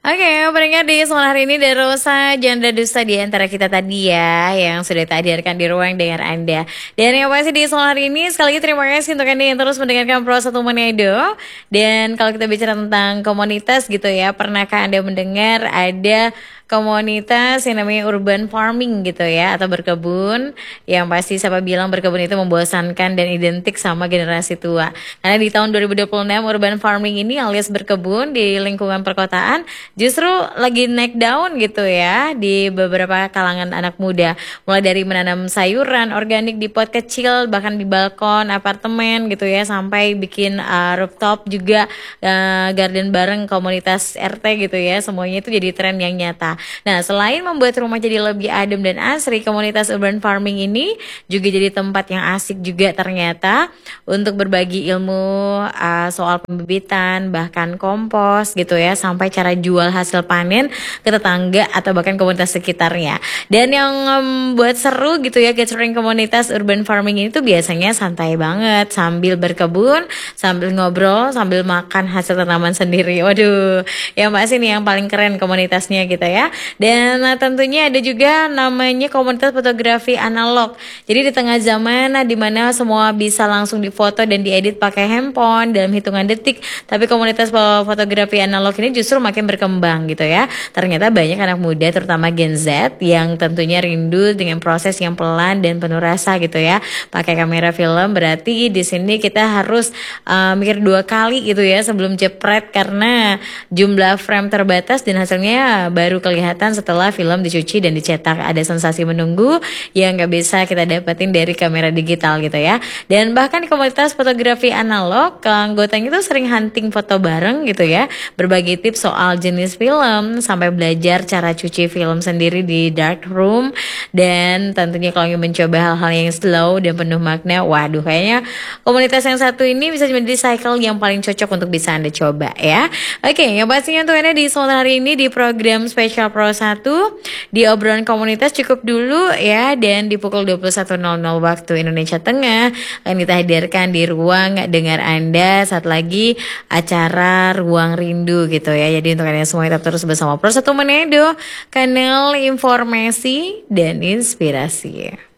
Oke, pendengar di sore hari ini ada Rosa Janda Dusta di antara kita tadi ya, yang sudah hadirkan di ruang dengar Anda. Dan yang pasti di sore hari ini sekali lagi terima kasih untuk Anda yang terus mendengarkan Pro 1 Manado. Dan kalau kita bicara tentang komunitas gitu ya, pernahkah Anda mendengar ada komunitas yang namanya urban farming gitu ya, atau berkebun? Yang pasti siapa bilang berkebun itu membosankan dan identik sama generasi tua. Karena di tahun 2026 urban farming ini alias berkebun di lingkungan perkotaan justru lagi naik daun gitu ya di beberapa kalangan anak muda. Mulai dari menanam sayuran organik di pot kecil, bahkan di balkon apartemen gitu ya, sampai bikin rooftop juga, garden bareng komunitas RT gitu ya. Semuanya itu jadi tren yang nyata. Nah, selain membuat rumah jadi lebih adem dan asri, komunitas urban farming ini juga jadi tempat yang asik juga ternyata untuk berbagi ilmu soal pembibitan, bahkan kompos gitu ya, sampai cara jual hasil panen ke tetangga atau bahkan komunitas sekitarnya. Dan yang buat seru gitu ya, gathering komunitas urban farming ini tuh biasanya santai banget sambil berkebun, sambil ngobrol, sambil makan hasil tanaman sendiri. Waduh, yang pasti nih yang paling keren komunitasnya gitu ya. Dan tentunya ada juga namanya komunitas fotografi analog. Jadi di tengah zaman di mana semua bisa langsung difoto dan diedit pakai handphone dalam hitungan detik, tapi komunitas fotografi analog ini justru makin berkembang gitu ya. Ternyata banyak anak muda terutama Gen Z yang tentunya rindu dengan proses yang pelan dan penuh rasa gitu ya. Pakai kamera film, berarti di sini kita harus mikir dua kali gitu ya sebelum jepret, karena jumlah frame terbatas dan hasilnya baru kelihatan setelah film dicuci dan dicetak. Ada sensasi menunggu yang gak bisa kita dapetin dari kamera digital gitu ya. Dan bahkan di komunitas fotografi analog, anggotanya itu sering hunting foto bareng gitu ya, berbagi tips soal jenis film, sampai belajar cara cuci film sendiri di dark room. Dan tentunya kalau ingin mencoba hal-hal yang slow dan penuh makna, waduh kayaknya komunitas yang satu ini bisa menjadi cycle yang paling cocok untuk bisa Anda coba ya. Oke, yang pastinya untuk Anda di sore hari ini di program spesial Pro 1 di obrolan komunitas cukup dulu ya. Dan di pukul 21.00 waktu Indonesia Tengah akan kita hadirkan di ruang dengar Anda saat lagi acara Ruang Rindu gitu ya. Jadi untuk kalian semua tetap terus bersama Pro 1 Manado, kanal informasi dan inspirasi.